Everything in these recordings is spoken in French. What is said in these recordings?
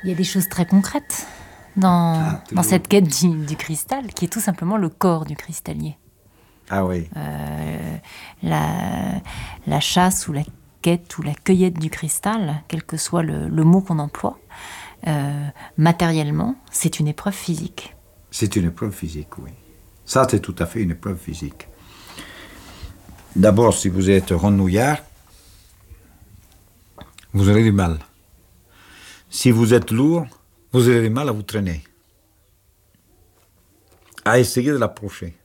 Il y a des choses très concrètes dans cette quête du cristal, qui est tout simplement le corps du cristallier. Ah oui. La chasse ou la quête ou la cueillette du cristal, quel que soit le mot qu'on emploie, matériellement, c'est une épreuve physique. C'est une épreuve physique, oui. Ça, c'est tout à fait une épreuve physique. D'abord, si vous êtes rondouillard, vous aurez du mal. Si vous êtes lourd, vous aurez du mal à vous traîner, à essayer de l'approcher.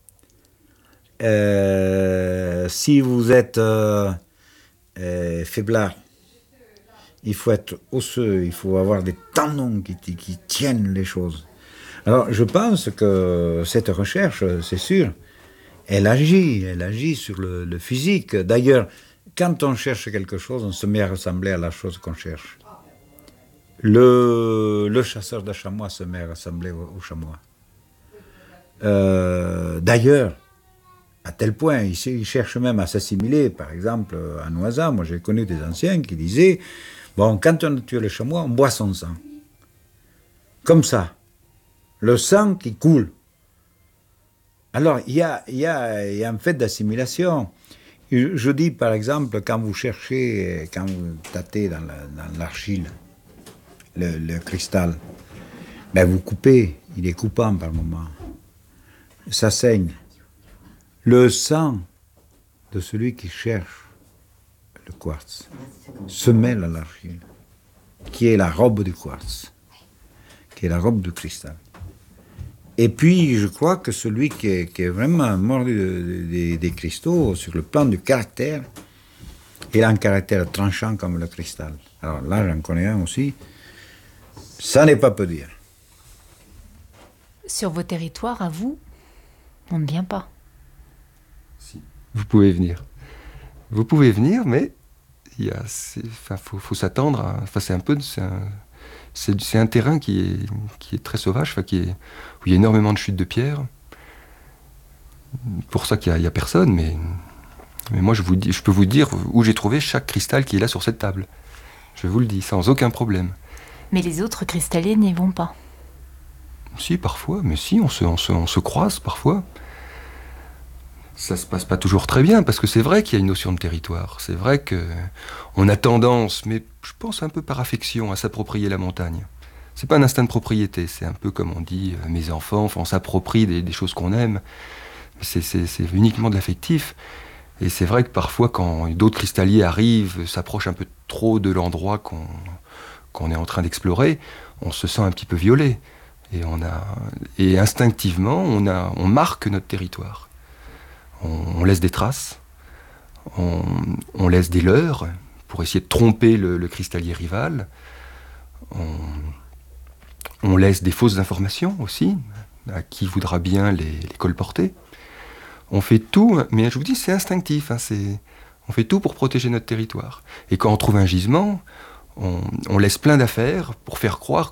Si vous êtes faiblard, il faut être osseux, il faut avoir des tendons qui tiennent les choses. Alors, je pense que cette recherche, c'est sûr, elle agit sur le physique. D'ailleurs, quand on cherche quelque chose, on se met à ressembler à la chose qu'on cherche. Le chasseur de chamois se met à ressembler au chamois. D'ailleurs, à tel point, il cherche même à s'assimiler. Par exemple, à Noisa, moi j'ai connu des anciens qui disaient, bon, quand on tue le chamois, on boit son sang. Comme ça. Le sang qui coule. Alors, il y a un fait d'assimilation. Je dis, par exemple, quand vous cherchez, quand vous tâtez dans l'argile, le cristal, ben vous coupez, il est coupant par moment. Ça saigne. Le sang de celui qui cherche le quartz se mêle à l'argile, qui est la robe du quartz, qui est la robe du cristal. Et puis, je crois que celui qui est vraiment mort des cristaux, sur le plan du caractère, il a un caractère tranchant comme le cristal. Alors là, j'en connais un aussi. Ça n'est pas peu dire. Sur vos territoires, à vous, on ne vient pas. Si. Vous pouvez venir. Vous pouvez venir, mais faut s'attendre à... Enfin, c'est un terrain qui est très sauvage, où il y a énormément de chutes de pierres. Pour ça qu'il y a personne, mais moi je peux vous dire où j'ai trouvé chaque cristal qui est là sur cette table. Je vous le dis, sans aucun problème. Mais les autres cristalliers n'y vont pas. Si, parfois, mais si, on se croise parfois. Ça se passe pas toujours très bien, parce que c'est vrai qu'il y a une notion de territoire. C'est vrai qu'on a tendance, mais je pense un peu par affection, à s'approprier la montagne. C'est pas un instinct de propriété, c'est un peu comme on dit, mes enfants, on s'approprie des choses qu'on aime. C'est uniquement de l'affectif. Et c'est vrai que parfois, quand d'autres cristalliers arrivent, s'approchent un peu trop de l'endroit qu'on est en train d'explorer, on se sent un petit peu violé. Et instinctivement, on marque notre territoire. On laisse des traces, on laisse des leurres pour essayer de tromper le cristallier rival. On laisse des fausses informations aussi, à qui voudra bien les colporter. On fait tout, mais je vous dis, c'est instinctif. On fait tout pour protéger notre territoire. Et quand on trouve un gisement, on laisse plein d'affaires pour faire croire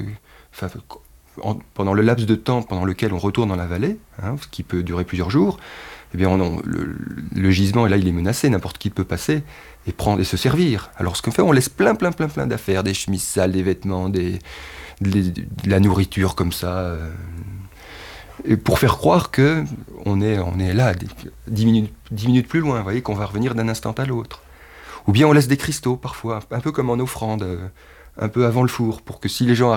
pendant le laps de temps pendant lequel on retourne dans la vallée, ce qui peut durer plusieurs jours, eh bien le gisement, là, il est menacé, n'importe qui peut passer et prendre et se servir. Alors ce qu'on fait, on laisse plein d'affaires, des chemises sales, des vêtements, de la nourriture comme ça, et pour faire croire que on est là, 10 minutes plus loin, vous voyez, qu'on va revenir d'un instant à l'autre. Ou bien on laisse des cristaux parfois, un peu comme en offrande, un peu avant le four, pour que si les gens